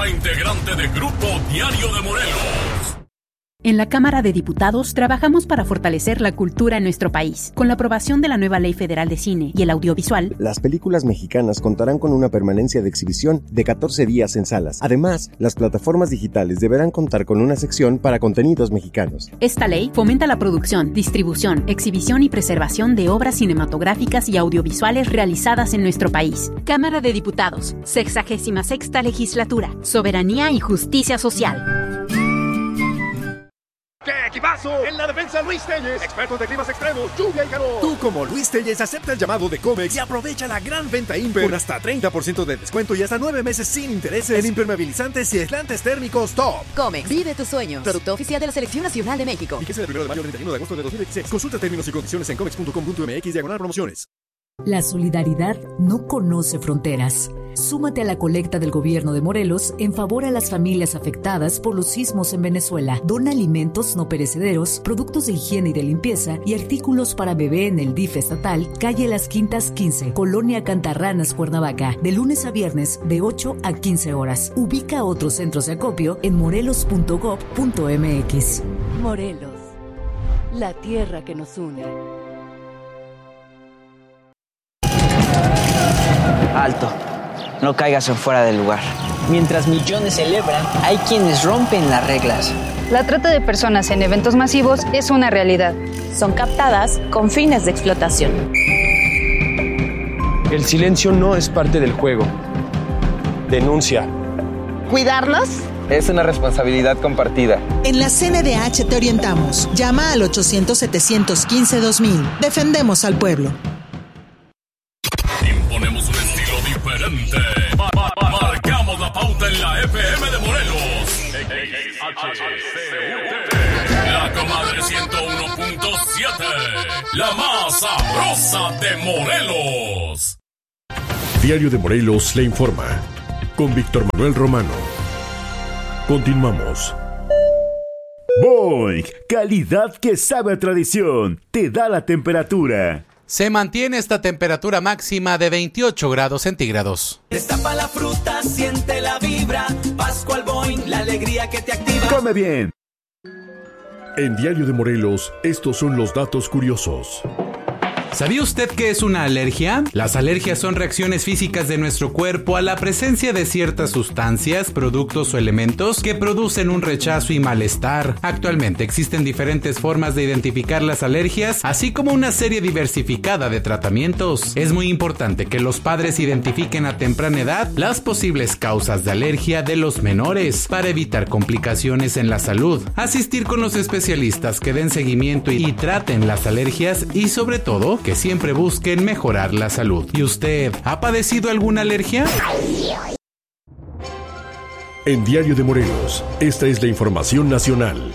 orgullosa integrante de Grupo Diario de Morelos. En la Cámara de Diputados trabajamos para fortalecer la cultura en nuestro país. Con la aprobación de la nueva Ley Federal de Cine y el Audiovisual, las películas mexicanas contarán con una permanencia de exhibición de 14 días en salas. Además, las plataformas digitales deberán contar con una sección para contenidos mexicanos. Esta ley fomenta la producción, distribución, exhibición y preservación de obras cinematográficas y audiovisuales realizadas en nuestro país. Cámara de Diputados, 66ª Legislatura, Soberanía y Justicia Social. ¡Qué equipazo! En la defensa, Luis Telles, expertos de climas extremos, lluvia y calor. Tú, como Luis Telles, acepta el llamado de Comex y aprovecha la gran venta Imper con hasta 30% de descuento y hasta 9 meses sin intereses en impermeabilizantes y aislantes térmicos top. Comex, vive tus sueños. Producto oficial de la Selección Nacional de México. Fíjese del 1 de mayo al 31 de agosto de 2016. Consulta términos y condiciones en comex.com.mx/promociones. La solidaridad no conoce fronteras. Súmate a la colecta del gobierno de Morelos en favor a las familias afectadas por los sismos en Venezuela. Dona alimentos no perecederos, productos de higiene y de limpieza y artículos para bebé en el DIF estatal, calle Las Quintas 15, Colonia Cantarranas, Cuernavaca, de lunes a viernes de 8 a 15 horas. Ubica otros centros de acopio en morelos.gov.mx. Morelos, la tierra que nos une. Alto. No caigas en fuera del lugar. Mientras millones celebran, hay quienes rompen las reglas. La trata de personas en eventos masivos es una realidad. Son captadas con fines de explotación. El silencio no es parte del juego. Denuncia. ¿Cuidarnos? Es una responsabilidad compartida. En la CNDH te orientamos. Llama al 800-715-2000. Defendemos al pueblo. Imponemos un estilo diferente. Marcamos la pauta en la FM de Morelos. La Comadre 101.7. La más sabrosa de Morelos. Diario de Morelos le informa. Con Víctor Manuel Romano. Continuamos. Boing, calidad que sabe a tradición. Te da la temperatura. Se mantiene esta temperatura máxima de 28 grados centígrados. Destapa la fruta, siente la vibra. Pascual Boing, la alegría que te activa. Come bien. En Diario de Morelos, estos son los datos curiosos. ¿Sabía usted qué es una alergia? Las alergias son reacciones físicas de nuestro cuerpo a la presencia de ciertas sustancias, productos o elementos que producen un rechazo y malestar. Actualmente existen diferentes formas de identificar las alergias, así como una serie diversificada de tratamientos. Es muy importante que los padres identifiquen a temprana edad las posibles causas de alergia de los menores para evitar complicaciones en la salud. Asistir con los especialistas que den seguimiento y traten las alergias y sobre todo que siempre busquen mejorar la salud. ¿Y usted ha padecido alguna alergia? En Diario de Morelos, esta es la información nacional.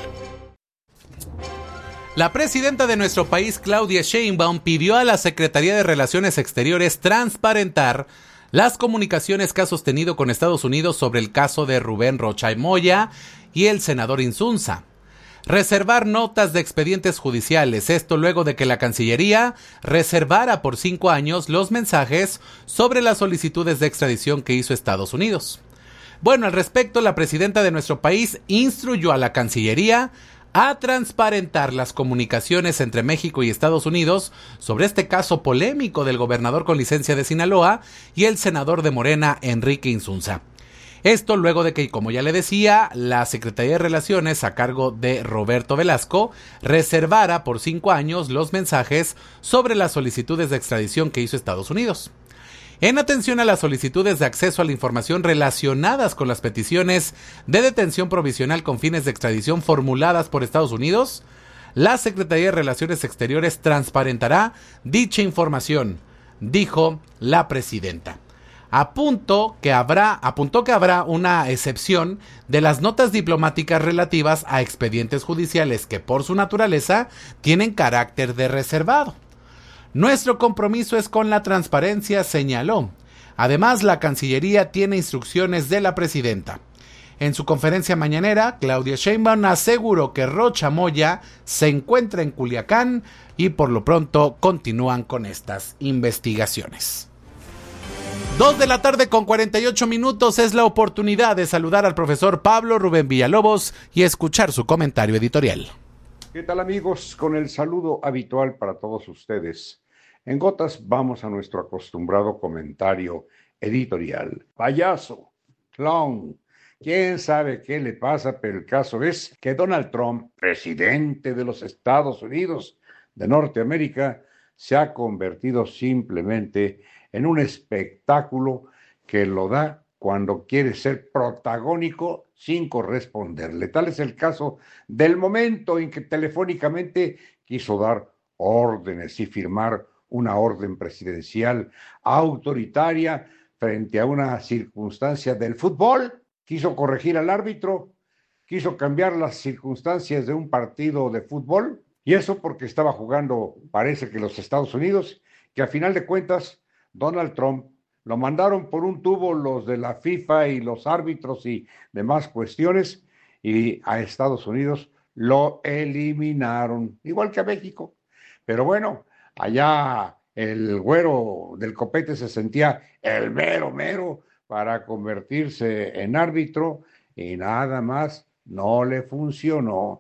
La presidenta de nuestro país, Claudia Sheinbaum, pidió a la Secretaría de Relaciones Exteriores transparentar las comunicaciones que ha sostenido con Estados Unidos sobre el caso de Rubén Rocha Moya y el senador Insunza. Reservar notas de expedientes judiciales, esto luego de que la Cancillería reservara por 5 años los mensajes sobre las solicitudes de extradición que hizo Estados Unidos. Bueno, al respecto, la presidenta de nuestro país instruyó a la Cancillería a transparentar las comunicaciones entre México y Estados Unidos sobre este caso polémico del gobernador con licencia de Sinaloa y el senador de Morena, Enrique Insunza. Esto luego de que, como ya le decía, la Secretaría de Relaciones, a cargo de Roberto Velasco, reservara por 5 años los mensajes sobre las solicitudes de extradición que hizo Estados Unidos. En atención a las solicitudes de acceso a la información relacionadas con las peticiones de detención provisional con fines de extradición formuladas por Estados Unidos, la Secretaría de Relaciones Exteriores transparentará dicha información, dijo la presidenta. Apuntó que habrá una excepción de las notas diplomáticas relativas a expedientes judiciales que por su naturaleza tienen carácter de reservado. Nuestro compromiso es con la transparencia, señaló. Además, la Cancillería tiene instrucciones de la presidenta. En su conferencia mañanera, Claudia Sheinbaum aseguró que Rocha Moya se encuentra en Culiacán y por lo pronto continúan con estas investigaciones. 2:48 es la oportunidad de saludar al profesor Pablo Rubén Villalobos y escuchar su comentario editorial. ¿Qué tal, amigos? Con el saludo habitual para todos ustedes. En gotas vamos a nuestro acostumbrado comentario editorial. Payaso, clown, quién sabe qué le pasa, pero el caso es que Donald Trump, presidente de los Estados Unidos de Norteamérica, se ha convertido simplemente en un espectáculo que lo da cuando quiere ser protagónico sin corresponderle. Tal es el caso del momento en que telefónicamente quiso dar órdenes y firmar una orden presidencial autoritaria frente a una circunstancia del fútbol. Quiso corregir al árbitro, quiso cambiar las circunstancias de un partido de fútbol, y eso porque estaba jugando, parece que los Estados Unidos, que a final de cuentas Donald Trump lo mandaron por un tubo los de la FIFA y los árbitros y demás cuestiones, y a Estados Unidos lo eliminaron, igual que a México. Pero bueno, allá el güero del copete se sentía el mero para convertirse en árbitro y nada más no le funcionó.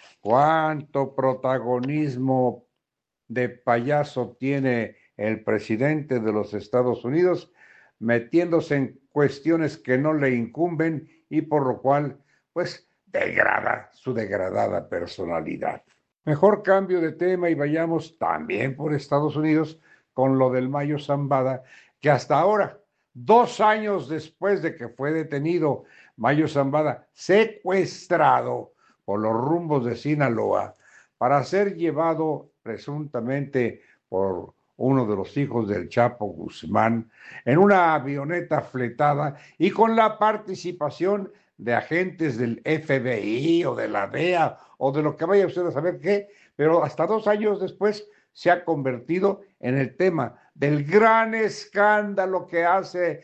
¿Cuánto protagonismo de payaso tiene el presidente de los Estados Unidos metiéndose en cuestiones que no le incumben y por lo cual, pues, degrada su degradada personalidad? Mejor cambio de tema y vayamos también por Estados Unidos con lo del Mayo Zambada, que hasta ahora, 2 años después de que fue detenido Mayo Zambada, secuestrado por los rumbos de Sinaloa para ser llevado presuntamente por uno de los hijos del Chapo Guzmán en una avioneta fletada y con la participación de agentes del FBI o de la DEA o de lo que vaya usted a saber qué, pero hasta 2 años después se ha convertido en el tema del gran escándalo que hace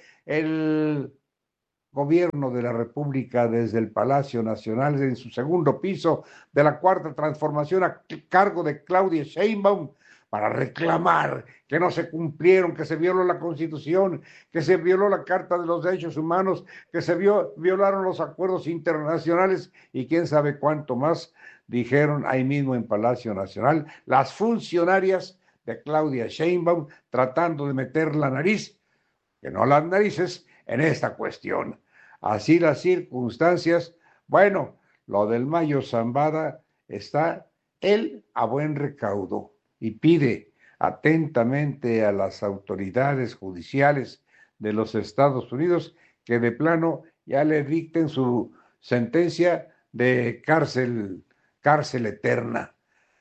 el gobierno de la República desde el Palacio Nacional en su segundo piso de la Cuarta Transformación a cargo de Claudia Sheinbaum para reclamar que no se cumplieron, que se violó la Constitución, que se violó la Carta de los Derechos Humanos, que se violaron los acuerdos internacionales y quién sabe cuánto más, dijeron ahí mismo en Palacio Nacional las funcionarias de Claudia Sheinbaum tratando de meter la nariz, que no las narices, en esta cuestión. Así las circunstancias, bueno, lo del Mayo Zambada está él a buen recaudo y pide atentamente a las autoridades judiciales de los Estados Unidos que de plano ya le dicten su sentencia de cárcel eterna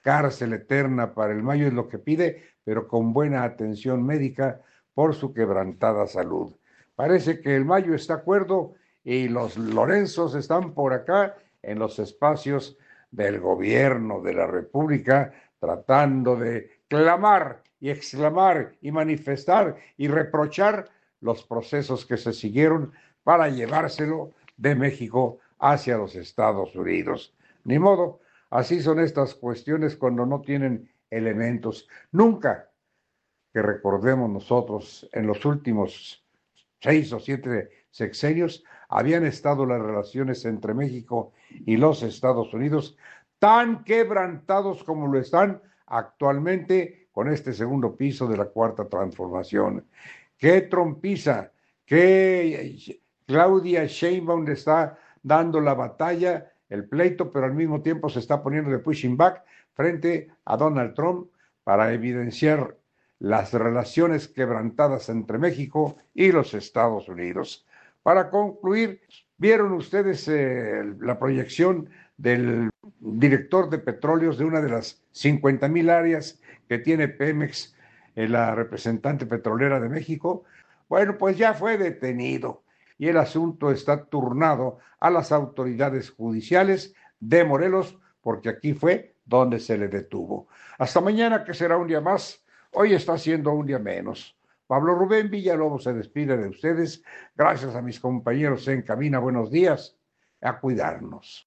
para el Mayo es lo que pide, pero con buena atención médica por su quebrantada salud. Parece que el Mayo está de acuerdo y los Lorenzos están por acá en los espacios del gobierno de la República tratando de clamar y exclamar y manifestar y reprochar los procesos que se siguieron para llevárselo de México hacia los Estados Unidos. Ni modo, así son estas cuestiones cuando no tienen elementos. Nunca que recordemos nosotros en los últimos 6 o 7 sexenios habían estado las relaciones entre México y los Estados Unidos tan quebrantados como lo están actualmente con este segundo piso de la Cuarta Transformación. ¡Qué trompiza! ¡Qué Claudia Sheinbaum le está dando la batalla, el pleito, pero al mismo tiempo se está poniendo de pushing back frente a Donald Trump para evidenciar las relaciones quebrantadas entre México y los Estados Unidos? Para concluir, ¿vieron ustedes la proyección del director de petróleos de una de las 50,000 áreas que tiene Pemex, la representante petrolera de México? Bueno, pues ya fue detenido y el asunto está turnado a las autoridades judiciales de Morelos, porque aquí fue donde se le detuvo. Hasta mañana, que será un día más. Hoy está siendo un día menos. Pablo Rubén Villalobos se despide de ustedes. Gracias a mis compañeros en cabina. Buenos días. A cuidarnos.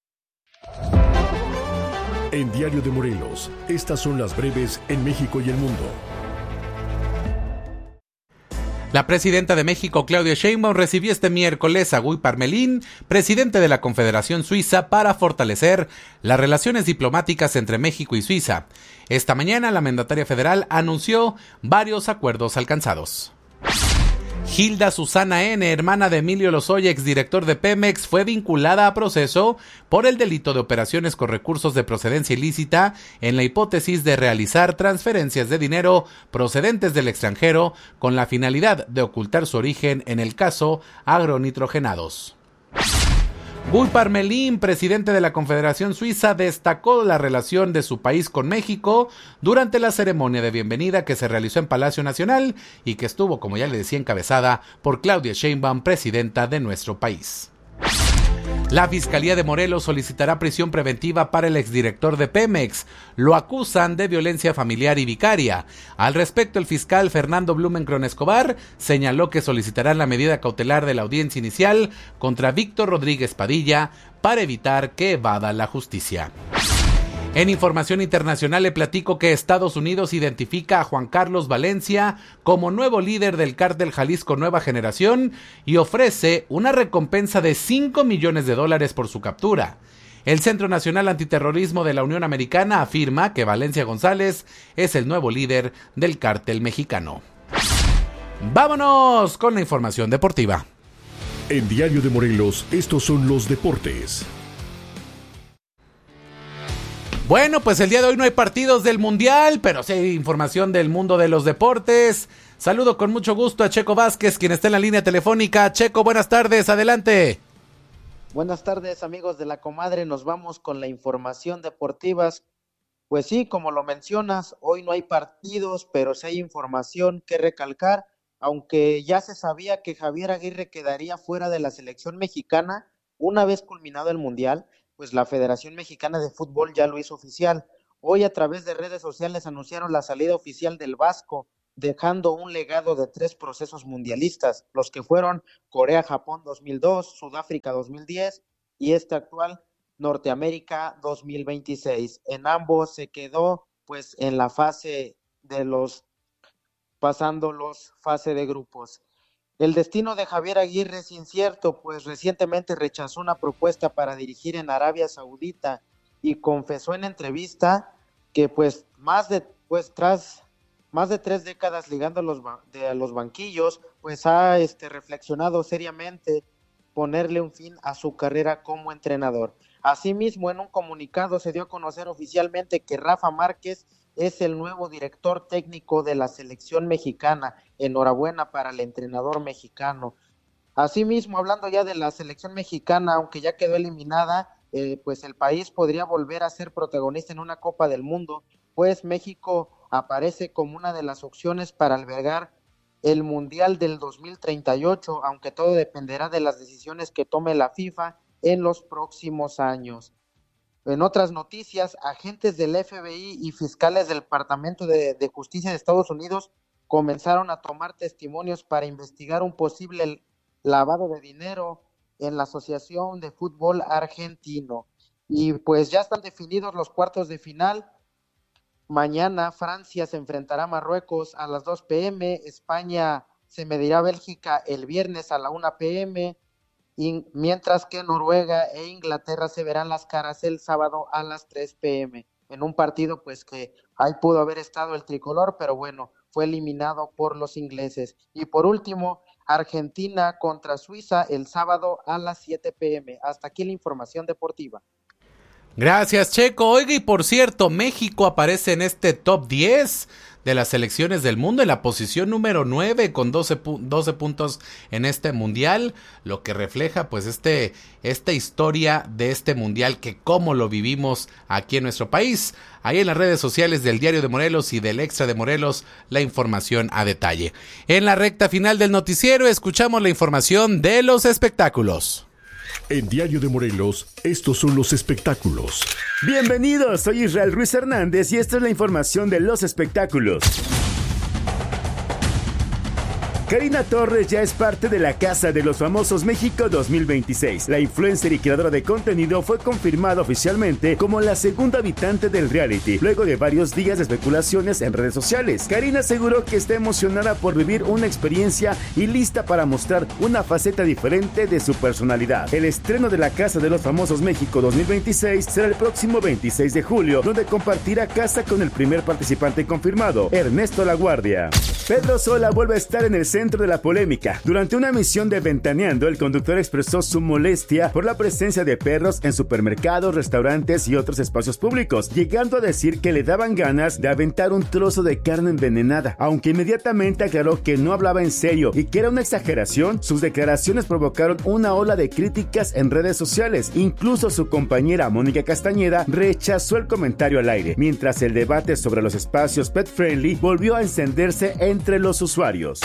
En Diario de Morelos, estas son las breves en México y el mundo. La presidenta de México, Claudia Sheinbaum, recibió este miércoles a Guy Parmelin, presidente de la Confederación Suiza, para fortalecer las relaciones diplomáticas entre México y Suiza. Esta mañana, la mandataria federal anunció varios acuerdos alcanzados. Hilda Susana N., hermana de Emilio Lozoya, exdirector de Pemex, fue vinculada a proceso por el delito de operaciones con recursos de procedencia ilícita en la hipótesis de realizar transferencias de dinero procedentes del extranjero con la finalidad de ocultar su origen en el caso agronitrogenados. Guy Parmelin, presidente de la Confederación Suiza, destacó la relación de su país con México durante la ceremonia de bienvenida que se realizó en Palacio Nacional y que estuvo, como ya le decía, encabezada por Claudia Sheinbaum, presidenta de nuestro país. La Fiscalía de Morelos solicitará prisión preventiva para el exdirector de Pemex. Lo acusan de violencia familiar y vicaria. Al respecto, el fiscal Fernando Blumenkron Escobar señaló que solicitarán la medida cautelar de la audiencia inicial contra Víctor Rodríguez Padilla para evitar que evada la justicia. En información internacional le platico que Estados Unidos identifica a Juan Carlos Valencia como nuevo líder del cártel Jalisco Nueva Generación y ofrece una recompensa de $5 millones por su captura. El Centro Nacional Antiterrorismo de la Unión Americana afirma que Valencia González es el nuevo líder del cártel mexicano. Vámonos con la información deportiva. En Diario de Morelos, estos son los deportes. Bueno, pues el día de hoy no hay partidos del Mundial, pero sí hay información del mundo de los deportes. Saludo con mucho gusto a Checo Vázquez, quien está en la línea telefónica. Checo, buenas tardes, adelante. Buenas tardes, amigos de La Comadre, nos vamos con la información deportiva. Pues sí, como lo mencionas, hoy no hay partidos, pero sí hay información que recalcar, aunque ya se sabía que Javier Aguirre quedaría fuera de la selección mexicana una vez culminado el Mundial. Pues la Federación Mexicana de Fútbol ya lo hizo oficial. Hoy a través de redes sociales anunciaron la salida oficial del Vasco, dejando un legado de 3 procesos mundialistas, los que fueron Corea-Japón 2002, Sudáfrica 2010 y este actual Norteamérica 2026. En ambos se quedó pues en la fase de fase de grupos. El destino de Javier Aguirre es incierto, pues recientemente rechazó una propuesta para dirigir en Arabia Saudita y confesó en entrevista que tras más de 3 décadas ligando a los banquillos, pues ha reflexionado seriamente ponerle un fin a su carrera como entrenador. Asimismo, en un comunicado se dio a conocer oficialmente que Rafa Márquez es el nuevo director técnico de la selección mexicana. Enhorabuena para el entrenador mexicano. Asimismo, hablando ya de la selección mexicana, aunque ya quedó eliminada, pues el país podría volver a ser protagonista en una Copa del Mundo, pues México aparece como una de las opciones para albergar el Mundial del 2038, aunque todo dependerá de las decisiones que tome la FIFA en los próximos años. En otras noticias, agentes del FBI y fiscales del Departamento de Justicia de Estados Unidos comenzaron a tomar testimonios para investigar un posible lavado de dinero en la Asociación de Fútbol Argentino. Y pues ya están definidos los cuartos de final. Mañana Francia se enfrentará a Marruecos a las 2 p.m, España se medirá a Bélgica el viernes a la 1 p.m, y mientras que Noruega e Inglaterra se verán las caras el sábado a las 3 p.m. en un partido pues que ahí pudo haber estado el tricolor, pero bueno, fue eliminado por los ingleses. Y por último, Argentina contra Suiza el sábado a las 7 p.m. Hasta aquí la información deportiva. Gracias, Checo. Oiga, y por cierto, México aparece en este top 10 de las selecciones del mundo en la posición número 9 con 12 puntos en este mundial, lo que refleja pues esta historia de este mundial, que cómo lo vivimos aquí en nuestro país. Ahí en las redes sociales del Diario de Morelos y del Extra de Morelos, la información a detalle. En la recta final del noticiero escuchamos la información de los espectáculos. En Diario de Morelos, estos son los espectáculos. Bienvenidos, soy Israel Ruiz Hernández y esta es la información de los espectáculos. Karina Torres ya es parte de la Casa de los Famosos México 2026. La influencer y creadora de contenido fue confirmada oficialmente como la segunda habitante del reality, luego de varios días de especulaciones en redes sociales. Karina aseguró que está emocionada por vivir una experiencia y lista para mostrar una faceta diferente de su personalidad. El estreno de la Casa de los Famosos México 2026 será el próximo 26 de julio, donde compartirá casa con el primer participante confirmado, Ernesto Laguardia. Pedro Sola vuelve a estar en el centro de la polémica. Durante una emisión de Ventaneando, el conductor expresó su molestia por la presencia de perros en supermercados, restaurantes y otros espacios públicos, llegando a decir que le daban ganas de aventar un trozo de carne envenenada. Aunque inmediatamente aclaró que no hablaba en serio y que era una exageración, sus declaraciones provocaron una ola de críticas en redes sociales. Incluso su compañera Mónica Castañeda rechazó el comentario al aire, mientras el debate sobre los espacios pet friendly volvió a encenderse entre los usuarios.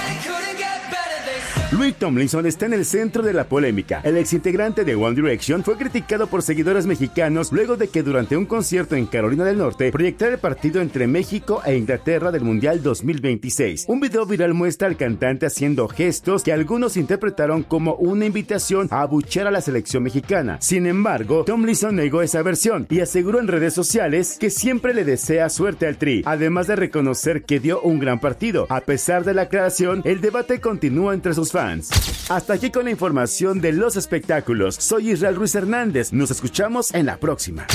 Louis Tomlinson está en el centro de la polémica. El exintegrante de One Direction fue criticado por seguidores mexicanos luego de que durante un concierto en Carolina del Norte proyectara el partido entre México e Inglaterra del Mundial 2026. Un video viral muestra al cantante haciendo gestos que algunos interpretaron como una invitación a abuchear a la selección mexicana. Sin embargo, Tomlinson negó esa versión y aseguró en redes sociales que siempre le desea suerte al Tri, además de reconocer que dio un gran partido. A pesar de la aclaración, el debate continúa entre sus fans. Hasta aquí con la información de los espectáculos. Soy Israel Ruiz Hernández. Nos escuchamos en la próxima.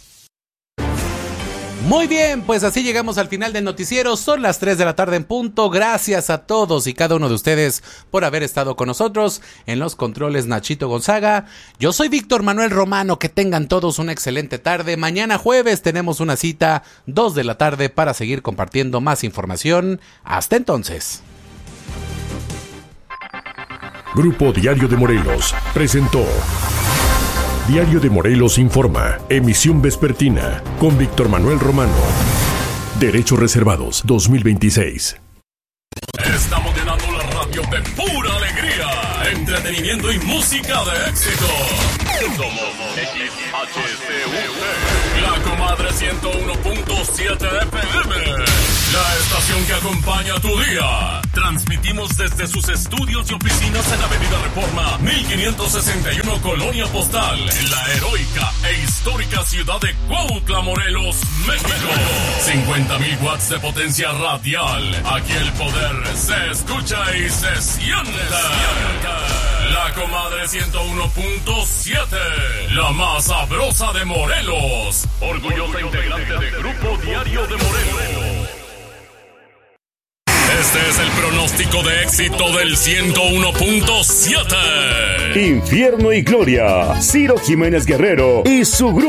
Muy bien, pues así llegamos al final del noticiero. Son las 3 de la tarde en punto. Gracias a todos y cada uno de ustedes por haber estado con nosotros. En los controles, Nachito Gonzaga. Yo soy Víctor Manuel Romano. Que tengan todos una excelente tarde. Mañana jueves tenemos una cita, 2 de la tarde, para seguir compartiendo más información. Hasta entonces. Grupo Diario de Morelos presentó Diario de Morelos Informa, emisión vespertina, con Víctor Manuel Romano. Derechos reservados 2026. Estamos llenando la radio de pura alegría, entretenimiento y música de éxito. Somos XHCUT, la comadre 101.7 FM. La estación que acompaña tu día. Transmitimos desde sus estudios y oficinas en Avenida Reforma 1561, Colonia Postal, en la heroica e histórica ciudad de Cuautla, Morelos, México. 50,000 watts de potencia radial. Aquí el poder se escucha y se siente. La comadre 101.7, la más sabrosa de Morelos. Orgullosa integrante de Grupo Diario de Morelos. Este es el pronóstico de éxito del 101.7. Infierno y Gloria, Ciro Jiménez Guerrero y su grupo.